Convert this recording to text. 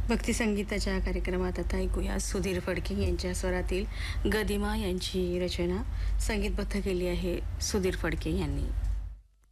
भक्ती संगीताच्या कार्यक्रमात आता ऐकूया सुधीर फडके यांच्या स्वरातील गदिमा यांची रचना संगीतबद्ध केली आहे सुधीर फडके यांनी.